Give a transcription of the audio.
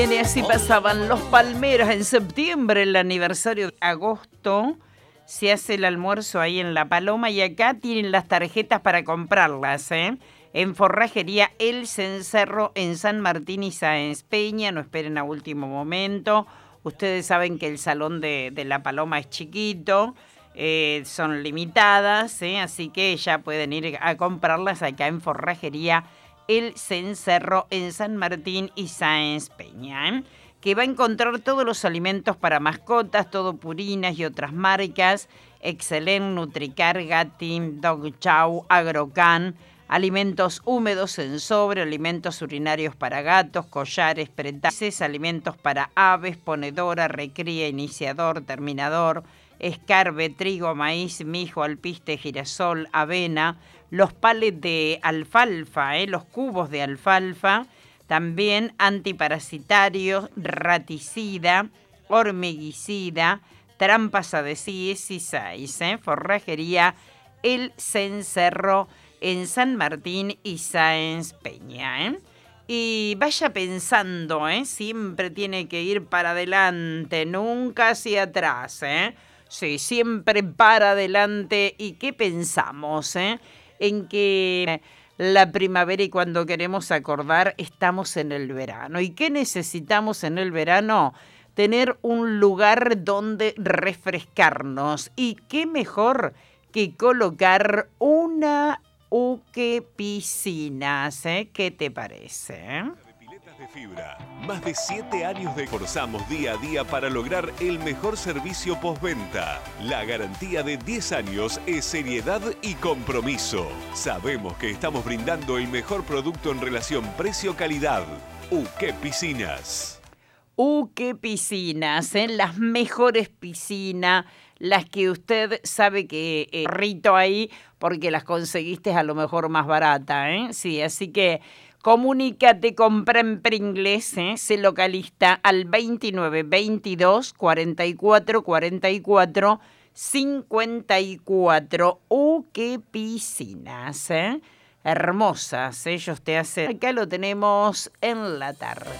Y así pasaban los Palmeras en septiembre, el aniversario de agosto. Se hace el almuerzo ahí en La Paloma y acá tienen las tarjetas para comprarlas, ¿eh? En Forrajería El Cencerro en San Martín y Sáenz Peña. No esperen a último momento. Ustedes saben que el salón de La Paloma es chiquito, son limitadas, así que ya pueden ir a comprarlas acá en Forrajería El Cencerro en San Martín y Sáenz Peña, que va a encontrar todos los alimentos para mascotas, todo Purinas y otras marcas, Excelent, Nutricar, Gatim, Dog Chow, Agrocan, alimentos húmedos en sobre, alimentos urinarios para gatos, collares, pretaces, alimentos para aves, ponedora, recría, iniciador, terminador, escarbe, trigo, maíz, mijo, alpiste, girasol, avena, los palets de alfalfa, los cubos de alfalfa, también antiparasitarios, raticida, hormiguicida, trampas adhesivas y 6, Forrajería El Cencerro en San Martín y Sáenz Peña, Y vaya pensando, siempre tiene que ir para adelante, nunca hacia atrás, Sí, siempre para adelante. ¿Y qué pensamos, en que la primavera y cuando queremos acordar estamos en el verano? ¿Y qué necesitamos en el verano? Tener un lugar donde refrescarnos. ¿Y qué mejor que colocar una piscinas? ¿Qué te parece? De fibra. Más de 7 años de esforzamos día a día para lograr el mejor servicio postventa. La garantía de 10 años es seriedad y compromiso. Sabemos que estamos brindando el mejor producto en relación precio-calidad. Uqué Piscinas. Uqué Piscinas, las mejores piscinas, las que usted sabe que rito ahí porque las conseguiste a lo mejor más barata, Sí, así que comunícate con Premper Inglés, se localiza al 29 22 44 44 54. Uqué Piscinas, hermosas, ellos te hacen. Acá lo tenemos en la tarde.